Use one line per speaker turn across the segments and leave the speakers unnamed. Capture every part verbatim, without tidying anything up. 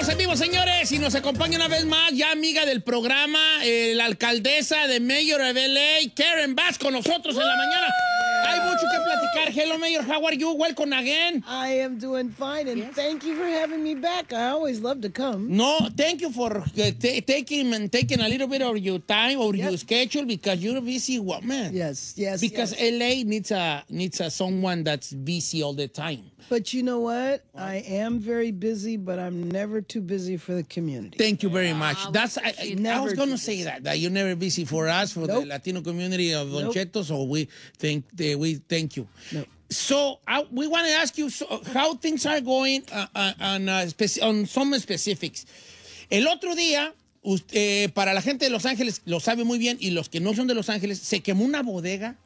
Estamos en vivo, señores, y nos acompaña una vez más, ya amiga del programa, eh, la alcaldesa de Mayor of L A, Karen Bass, con nosotros en la mañana. Hay mucho que platicar. Hello, Mayor, how are you? Welcome again.
I am doing fine, and
Yes.
thank you for having me back. I always love to come.
No, thank you for uh, ta- taking and taking a little bit of your time or
Yep.
your schedule because you're a busy woman.
Yes, yes,
Because
yes.
L A needs a needs a someone that's busy all the time.
But you know what? I am very busy, but I'm never too busy for the community.
Thank you very much. That's I, I, I
Never
was going to
too
say
busy.
that that you're never busy for us for the
Nope.
Latino community of Don
Nope.
Cheto, so we thank the, we thank you.
Nope.
So I, we want to ask you so, how things are going uh, uh, on uh, speci- on some specifics. El otro día, usted, eh, para la gente de Los Ángeles lo sabe muy bien y los que no son de Los Ángeles, se quemó una bodega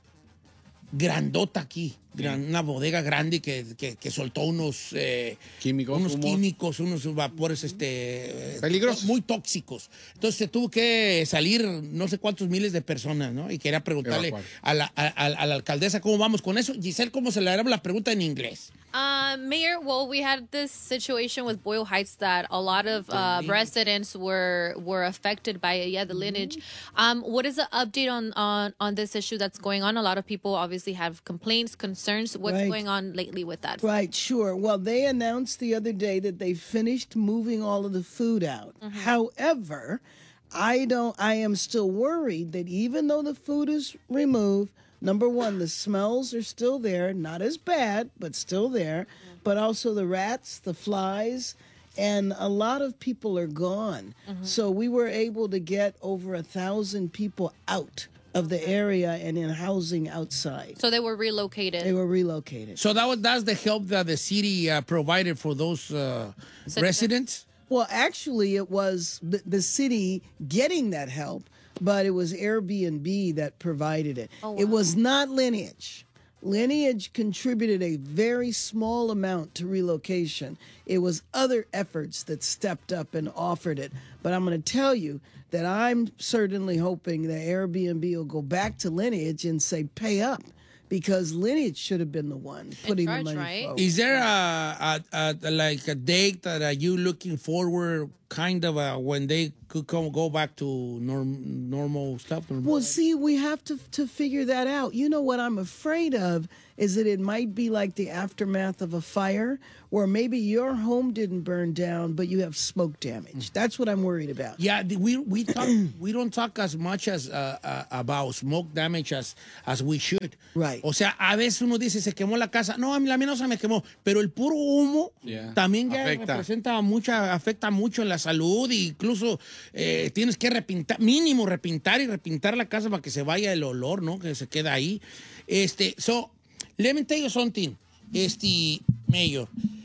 grandota aquí, gran- una bodega grande que, que, que soltó unos eh,
Químicos,
unos
humos.
químicos, unos vapores este, eh,
Peligrosos.
muy tóxicos. Entonces se tuvo que salir no sé cuántos miles de personas, ¿no? Y quería preguntarle
Evacuar.
a la, a, a- a la alcaldesa cómo vamos con eso. Giselle, ¿cómo se le hará la pregunta en inglés?
Uh, Mayor, well, we had this situation with Boyle Heights that a lot of uh, residents were were affected by it. Yeah, the lineage. Um, what is the update on, on on this issue that's going on? A lot of people obviously have complaints, concerns. What's
Right.
going on lately with that?
Right, sure. Well, they announced the other day that they finished moving all of the food out. However, I don't I am still worried that even though the food is removed, number one, the smells are still there, not as bad, but still there, but also the rats, the flies, and a lot of people are gone. So we were able to get over a thousand people out of the area and in housing outside.
So they were relocated.
They were relocated.
So that was, that's the help that the city uh, provided for those uh,
Citizens.
residents?
Well, actually, it was the, the city getting that help, but it was Airbnb that provided it.
Oh,
It
wow.
was not Lineage. Lineage contributed a very small amount to relocation. It was other efforts that stepped up and offered it. But I'm going to tell you that I'm certainly hoping that Airbnb will go back to Lineage and say, pay up, because Lineage should have been the one putting
charge,
the money
right?
forward.
Is there a, a, a like a date that are you looking forward, kind of uh when they could come go back to norm, normal stuff? Normal
Well, see, we have to to figure that out. You know what I'm afraid of is that it might be like the aftermath of a fire, where maybe your home didn't burn down, but you have smoke damage. That's what I'm worried about.
Yeah, the- we we talk we don't talk as much as uh, uh, about smoke damage as as we should.
Right.
O sea, a veces uno dice se quemó la casa, no, a mí la mía no se me quemó, pero el puro humo
Yeah.
también ya
Afecta.
representa mucha afecta mucho en la salud, e incluso eh, tienes que repintar, mínimo repintar y repintar la casa para que se vaya el olor, ¿no? Que se queda ahí. Este, so let me tell you something, este Mayor.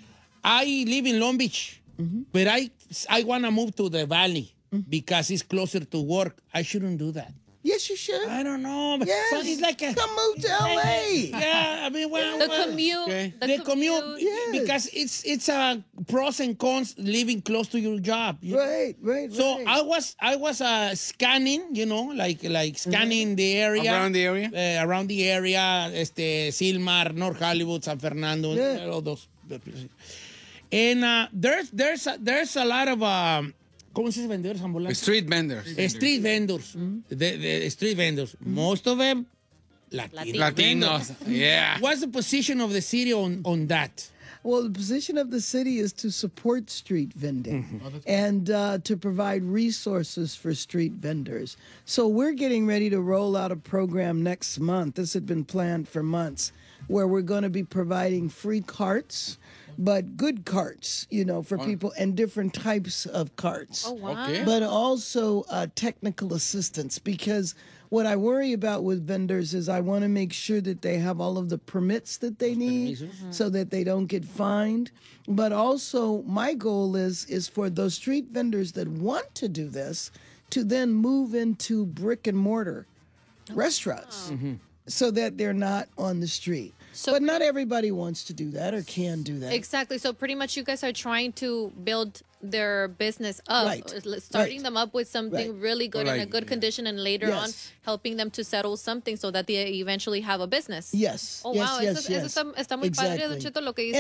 I live in Long Beach, but I I want to move to the Valley because it's closer to work. I shouldn't do that.
Yes, you should.
I don't know. But
Yes.
so it's like a,
Come move to L A.
Yeah, I mean, well,
the
well,
commute.
Okay.
The,
the commute,
Yes.
because it's it's a pros and cons living close to your job. you know?
Right, right,
So
right.
I was I was uh, scanning, you know, like like scanning the area
Around the area?
uh, around the area, este Silmar, North Hollywood, San Fernando,
Yeah.
all those. And uh, there's there's a, there's a lot of um, ¿cómo se dice vendedores ambulantes?
Street vendors.
Street vendors, the, the street vendors. Most of them Latino
Latinos. Yeah.
What's the position of the city on on that?
Well, the position of the city is to support street vending and uh, to provide resources for street vendors. So we're getting ready to roll out a program next month. This had been planned for months, where we're going to be providing free carts, but good carts, you know, for people, and different types of carts.
Oh, wow.
Okay.
But also uh, technical assistance, because what I worry about with vendors is I want to make sure that they have all of the permits that they need so that they don't get fined. But also my goal is is for those street vendors that want to do this to then move into brick and mortar restaurants so that they're not on the street.
So-
but not everybody wants to do that or can do that.
Exactly. So pretty much you guys are trying to build their business up,
Right.
uh, starting
Right.
them up with something
Right.
really good in a
Like,
good
yeah.
condition, and later
Yes.
on helping them to settle something so that they eventually have a business.
Yes.
Oh,
yes,
wow.
Yes,
eso,
yes.
eso está, está muy padre, Don
Exactly.
Cheto, lo que dice.
And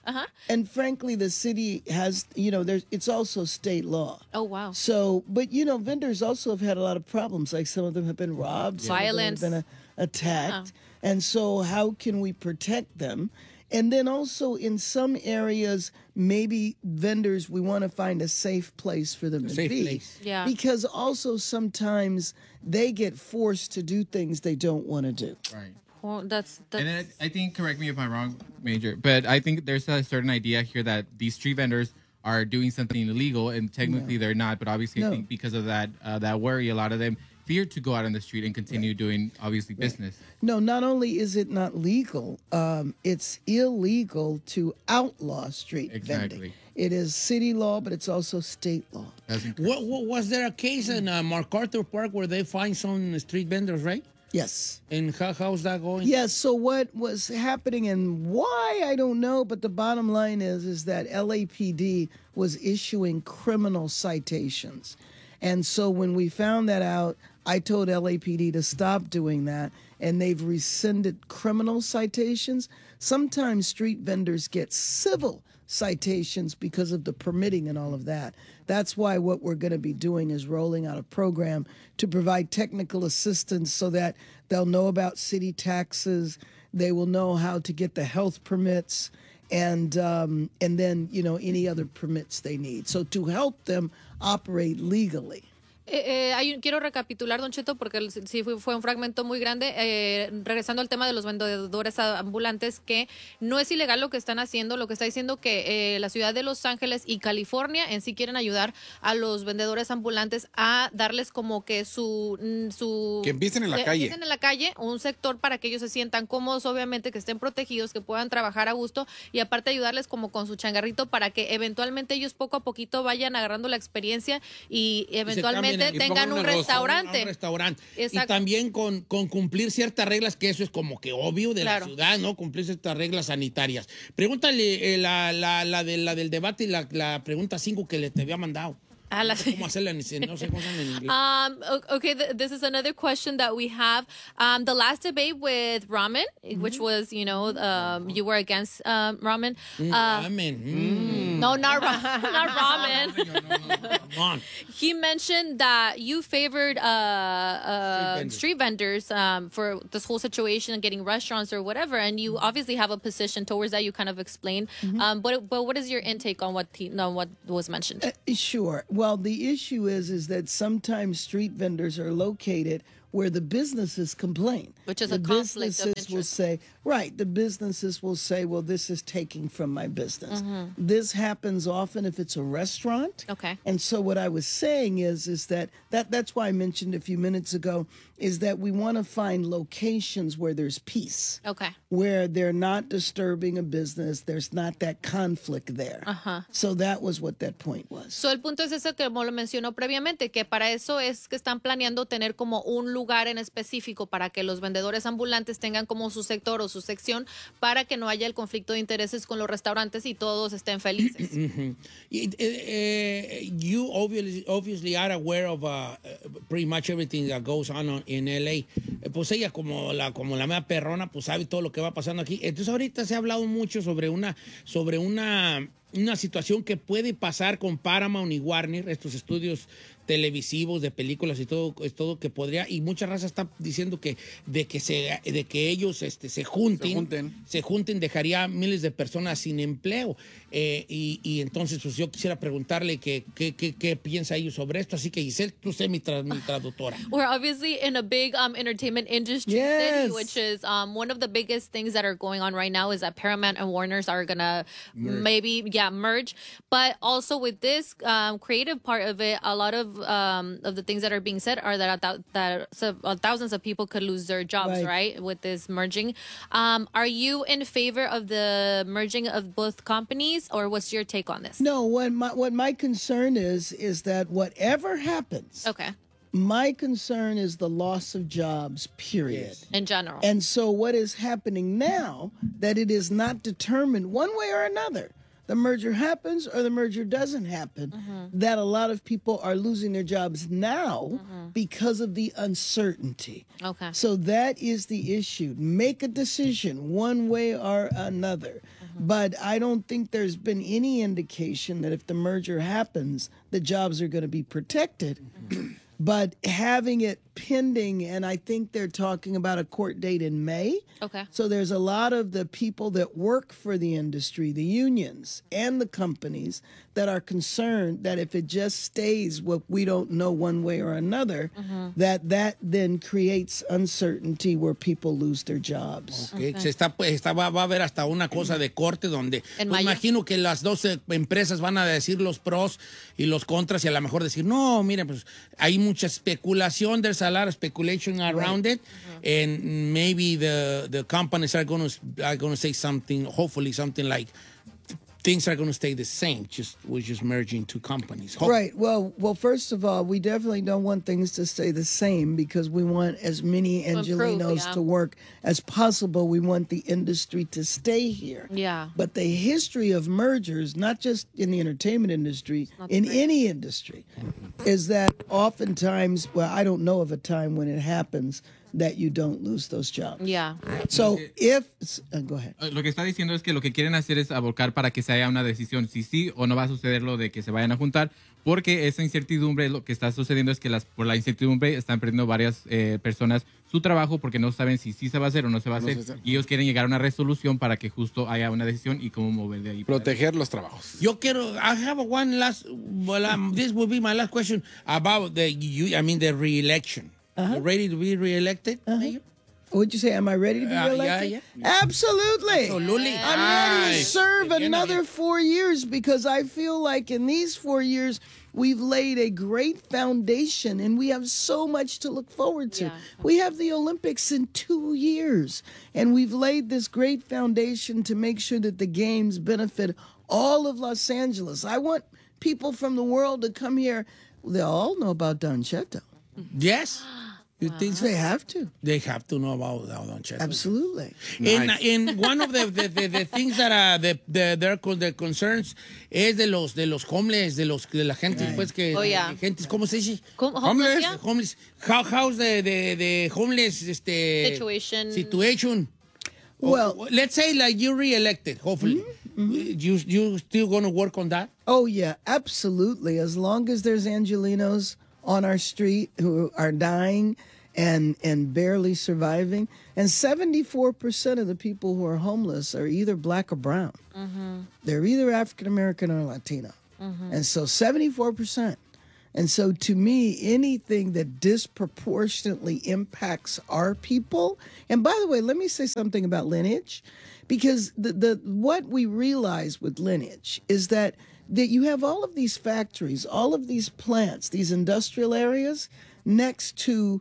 Uh-huh.
And frankly, the city has, you know, there's it's also state law.
Oh, wow.
So, but you know, vendors also have had a lot of problems. Like some of them have been robbed, some
Violence.
of them have been uh, attacked. And so, how can we protect them? And then also in some areas, maybe vendors, we want to find a safe place for them to
safe
be.
place.
Yeah.
Because also sometimes they get forced to do things they don't want to do.
Right.
Well, that's, that's
And then I, I think, correct me if I'm wrong, Major, but I think there's a certain idea here that these street vendors are doing something illegal, and technically they're not. But obviously,
No.
I think because of that uh, that worry, a lot of them fear to go out on the street and continue doing obviously business.
No, not only is it not legal, um, it's illegal to outlaw street vending.
Exactly.
It is city law, but it's also state law.
That's incorrect.
What, what was there a case in uh, MacArthur Park where they find some street vendors, right?
Yes.
And how, how's that going?
Yes. So what was happening and why I don't know, but the bottom line is is that L A P D was issuing criminal citations, and so when we found that out, I told L A P D to stop doing that, and they've rescinded criminal citations. Sometimes street vendors get civil citations because of the permitting and all of that. That's why what we're going to be doing is rolling out a program to provide technical assistance so that they'll know about city taxes, they will know how to get the health permits, and um, and then, you know, any other permits they need. So to help them operate legally.
Eh, eh, hay un- quiero recapitular, Don Cheto, porque el- sí fue, fue un fragmento muy grande. Eh, regresando al tema de los vendedores ambulantes, que no es ilegal lo que están haciendo. Lo que está diciendo que eh, la ciudad de Los Ángeles y California en sí quieren ayudar a los vendedores ambulantes a darles como que su... mm, su
Que empiecen en la
que
calle.
empiecen en la calle, un sector para que ellos se sientan cómodos, obviamente, que estén protegidos, que puedan trabajar a gusto y aparte ayudarles como con su changarrito para que eventualmente ellos poco a poquito vayan agarrando la experiencia y
Y se
eventualmente
cambien y
tengan
pongan
un
negocio,
restaurante.
Un restaurante. Y
Exacto.
también con, con cumplir ciertas reglas, que eso es como que obvio de
Claro.
la ciudad, ¿no? Cumplir ciertas reglas sanitarias. Pregúntale eh, la, la, la, de, la del debate y la, la pregunta cinco que le te había mandado.
A la-
No sé cómo hacerla, en- no sé cómo hacerla en inglés.
Um, o- okay, th- this is another question that we have. Um, the last debate with ramen, which was, you know, um, you were against um, ramen. Uh,
Amén. Mm,
no, not, ra- not ramen.
come on.
He mentioned that you favored uh, uh,
vendors.
street vendors um, for this whole situation, getting restaurants or whatever, and you obviously have a position towards that. You kind of explained, um, but but what is your intake on what he, on what was mentioned?
Uh, Sure. Well, the issue is is that sometimes street vendors are located where the businesses complain.
Which is
the
a conflict of
businesses will
interest.
say, right, the businesses will say, well, this is taking from my business.
Mm-hmm.
This happens often if it's a restaurant.
Okay.
And so what I was saying is is that, that that's why I mentioned a few minutes ago is that we want to find locations where there's peace.
Okay.
Where they're not disturbing a business, there's not that conflict there.
Ajá.
So that was what that point was.
So, el punto es ese que como lo mencionó previamente, que para eso es que están planeando tener como un lugar en específico para que los vendedores ambulantes tengan como su sector o su sección para que no haya el conflicto de intereses con los restaurantes y todos estén felices.
Mhm. Y, eh, eh, you obviously, obviously are aware of uh, pretty much everything that goes on on- in L A. Eh, Pues ella, como la como la mea perrona, pues sabe todo lo que va pasando aquí. Entonces ahorita se ha hablado mucho sobre una sobre una una situación que puede pasar con Paramount y Warner, estos estudios televisivos de películas y todo, es todo que podría, y mucha raza está diciendo que de que se de que ellos este se junten
Se junten.
se junten dejaría miles de personas sin empleo. Eh, y, y entonces pues yo quisiera preguntarle qué qué qué qué piensa ellos sobre esto, así que Giselle, tú sé mi, tra- mi traductora.
We're obviously in a big um, entertainment industry
Yes.
city, which is um, one of the biggest things that are going on right now is that Paramount and Warner's are gonna maybe yeah merge, but also with this um, creative part of it, a lot of um, of the things that are being said are that a thou- that so, uh, thousands of people could lose their jobs,
Right.
right, with this merging. Um, are you in favor of the merging of both companies, or what's your take on this?
No, what my what my concern is is that whatever happens,
Okay,
my concern is the loss of jobs, period.
in general.
And so what is happening now that it is not determined one way or another. The merger happens or the merger doesn't happen, that a lot of people are losing their jobs now because of the uncertainty.
Okay.
So that is the issue. Make a decision one way or another. But I don't think there's been any indication that if the merger happens, the jobs are going to be protected. But having it pending, and I think they're talking about a court date in May.
Okay.
So there's a lot of the people that work for the industry, the unions and the companies, that are concerned that if it just stays what we don't know one way or another,
Mm-hmm.
that that then creates uncertainty where people lose their jobs.
Okay. Se está, pues, está, va, va a haber hasta una cosa de corte donde
En
pues,
mayo.
imagino que las dos eh, empresas van a decir los pros y los contras y a lo mejor decir, no, mire, pues hay mucha especulación, there's a lot of speculation around it, and maybe the, the companies are going to are going to say something, hopefully something like, things are going to stay the same, just we're just merging two companies. Hope-
Right. Well, well. First of all, we definitely don't want things to stay the same because we want as many
To improve,
Angelinos
yeah.
to work as possible. We want the industry to stay here.
Yeah.
But the history of mergers, not just in the entertainment industry,
not
in
great.
any industry, is that oftentimes, well, I don't know of a time when it happens that you don't lose those jobs.
Yeah.
So if, uh, go ahead.
Lo que está diciendo es que lo que quieren hacer es abocar para que se haya una decisión si sí o no va a suceder lo de que se vayan a juntar, porque esa incertidumbre, lo que está sucediendo es que las, por la incertidumbre están perdiendo varias eh, personas su trabajo porque no saben si sí se va a hacer o no se va a hacer, y ellos quieren llegar a una resolución para que justo haya una decisión y cómo mover de ahí.
Proteger los trabajos.
Yo quiero, I have one last, well, um, this will be my last question about the, you, I mean, the re-election. You ready to be re-elected, Mayor?
What'd you say? Am I ready to be
Uh, yeah,
reelected?
yeah.
Absolutely.
Absolutely.
I'm ready to
Nice.
serve
Again,
another
again.
four years because I feel like in these four years, we've laid a great foundation and we have so much to look forward to.
Yeah.
We have the Olympics in two years and we've laid this great foundation to make sure that the games benefit all of Los Angeles. I want people from the world to come here. They all know about Don Cheto.
Yes. You think so?
They have to.
They have to know about that, don't you?
Absolutely.
In,
Nice.
in one of the, the, the, the things that are the, the, their con- the concerns es de los de los homeless, de los de la gente pues que
Oh, yeah.
de gente, ¿cómo se dice?
Com- homeless, yeah?
Homeless. How how's the the, the homeless este
Situation.
situation?
Well-
Oh, let's say like you re-elected, hopefully. You you still going to work on that?
Oh, yeah, absolutely. As long as there's Angelinos on our street who are dying and and barely surviving, and seventy-four percent of the people who are homeless are either black or brown. They're either African American or Latino. And so seventy-four percent. And so to me, anything that disproportionately impacts our people, and by the way, let me say something about lineage, because the, the what we realize with lineage is that that you have all of these factories, all of these plants, these industrial areas next to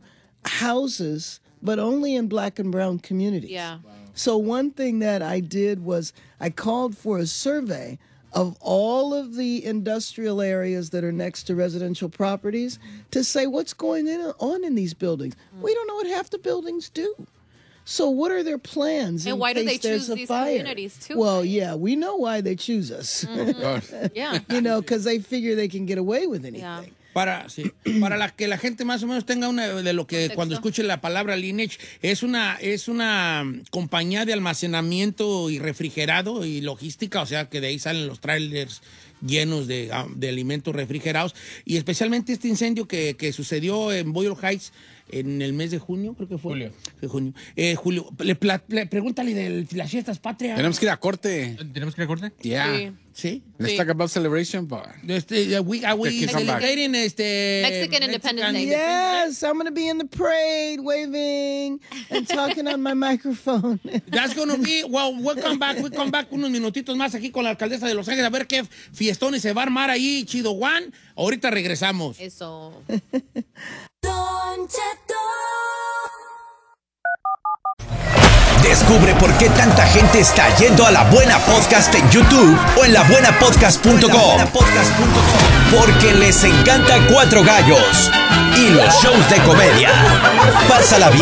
houses, but only in black and brown communities.
Yeah.
So one thing that I did was I called for a survey of all of the industrial areas that are next to residential properties to say what's going on in these buildings. We don't know what half the buildings do. So what are their plans?
And
in
why do they
case there's
choose
a
these
fire?
communities, too,
Well,
right?
yeah, we know why they choose us.
Yeah.
You know, because they figure they can get away with anything.
Yeah.
Para, sí, para la que la gente más o menos tenga una de lo que
Contexto.
cuando escuche la palabra lineage es una es una mm, compañía de almacenamiento y refrigerado y logística, o sea que de ahí salen los trailers llenos de, ah, de alimentos refrigerados, y especialmente este incendio que, que sucedió en Boyle Heights en el mes de junio, creo que fue.
Julio.
De junio. Eh, Julio, le, pla- le- pregúntale de las fiestas patrias.
Tenemos que ir a corte.
¿Tenemos que ir a corte?
Yeah.
Sí.
Sí.
Let's
Sí.
talk about celebration, but
Este, uh, we, are we
Take it back.
celebrating este
Mexican Independence Day.
Yes, I'm going to be in the parade waving and talking on my microphone.
That's gonna be, well, we'll come back, we'll come back unos minutitos más aquí con la alcaldesa de Los Ángeles a ver qué fiestones se va a armar ahí, Chido Juan. Ahorita regresamos.
Eso.
Don Cheto.
Descubre por qué tanta gente está yendo a La Buena Podcast en YouTube o en la buena podcast punto com. Porque les encanta Cuatro Gallos y los shows de comedia. Pásala bien